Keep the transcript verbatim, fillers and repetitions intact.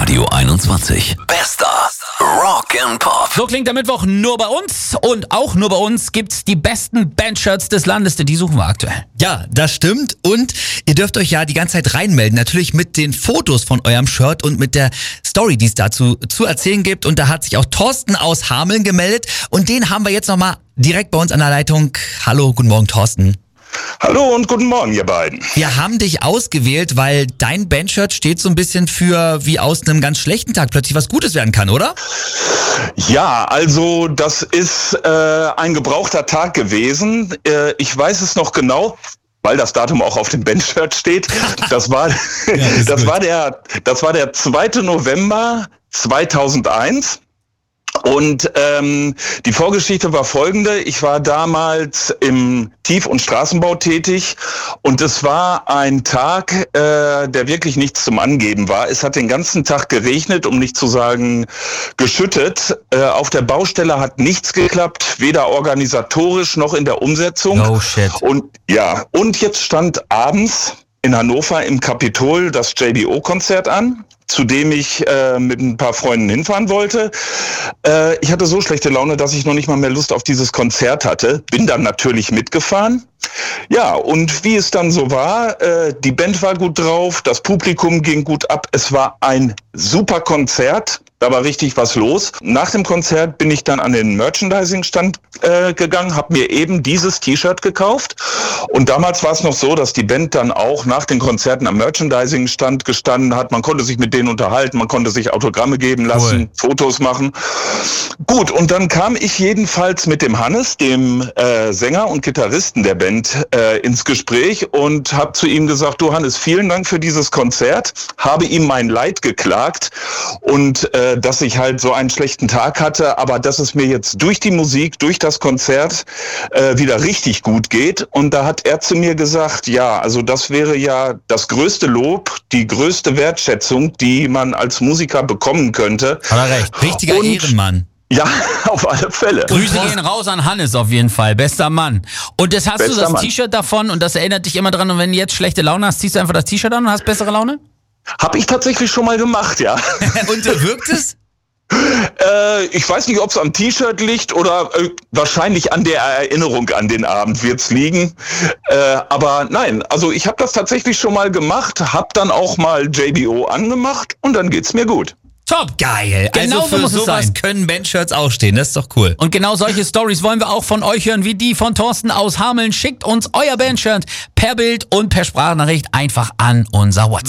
Radio einundzwanzig. Bester Rock'n'Pop. So klingt der Mittwoch nur bei uns. Und auch nur bei uns gibt's die besten Bandshirts des Landes, denn die suchen wir aktuell. Ja, das stimmt. Und ihr dürft euch ja die ganze Zeit reinmelden. Natürlich mit den Fotos von eurem Shirt und mit der Story, die es dazu zu erzählen gibt. Und da hat sich auch Thorsten aus Hameln gemeldet. Und den haben wir jetzt nochmal direkt bei uns an der Leitung. Hallo, guten Morgen, Thorsten. Hallo und guten Morgen, ihr beiden. Wir haben dich ausgewählt, weil dein Bandshirt steht so ein bisschen für, wie aus einem ganz schlechten Tag plötzlich was Gutes werden kann, oder? Ja, also das ist äh, ein gebrauchter Tag gewesen. Äh, ich weiß es noch genau, weil das Datum auch auf dem Bandshirt steht. Das war, ja, das, das war der, das war der zweite November zweitausendeins. Und ähm, die Vorgeschichte war folgende. Ich war damals im Tief- und Straßenbau tätig und es war ein Tag, äh, der wirklich nichts zum Angeben war. Es hat den ganzen Tag geregnet, um nicht zu sagen geschüttet. Äh, auf der Baustelle hat nichts geklappt, weder organisatorisch noch in der Umsetzung. Oh shit. Und ja, und jetzt stand abends in Hannover im Kapitol das J B O-Konzert an, zu dem ich äh, mit ein paar Freunden hinfahren wollte. Äh, ich hatte so schlechte Laune, dass ich noch nicht mal mehr Lust auf dieses Konzert hatte. Bin dann natürlich mitgefahren. Ja, und wie es dann so war, äh, die Band war gut drauf, das Publikum ging gut ab. Es war ein super Konzert. Da war richtig was los. Nach dem Konzert bin ich dann an den Merchandising-Stand äh, gegangen, habe mir eben dieses T-Shirt gekauft. Und damals war es noch so, dass die Band dann auch nach den Konzerten am Merchandising-Stand gestanden hat. Man konnte sich mit denen unterhalten, man konnte sich Autogramme geben lassen, cool. Fotos machen. Gut, und dann kam ich jedenfalls mit dem Hannes, dem äh, Sänger und Gitarristen der Band, äh, ins Gespräch und habe zu ihm gesagt, du Hannes, vielen Dank für dieses Konzert. Habe ihm mein Leid geklagt und äh, dass ich halt so einen schlechten Tag hatte, aber dass es mir jetzt durch die Musik, durch das Konzert äh, wieder richtig gut geht. Und da hat er zu mir gesagt, ja, also das wäre ja das größte Lob, die größte Wertschätzung, die man als Musiker bekommen könnte. Hat er recht. Richtiger Und, Ehrenmann. Ja, auf alle Fälle. Grüße gehen raus an Hannes auf jeden Fall. Bester Mann. Und das hast Bester du das Mann. T-Shirt davon und das erinnert dich immer dran. Und wenn du jetzt schlechte Laune hast, ziehst du einfach das T-Shirt an und hast bessere Laune? Hab ich tatsächlich schon mal gemacht, ja. Und wirkt es? Äh, ich weiß nicht, ob es am T-Shirt liegt oder äh, wahrscheinlich an der Erinnerung an den Abend wird's liegen. Äh, aber nein, also ich habe das tatsächlich schon mal gemacht, hab dann auch mal J B O angemacht und dann geht's mir gut. Top, geil. Genau also so muss für es sowas sein. Können Bandshirts auch stehen, das ist doch cool. Und genau solche Stories wollen wir auch von euch hören, wie die von Thorsten aus Hameln. Schickt uns euer Bandshirt per Bild und per Sprachnachricht einfach an unser WhatsApp.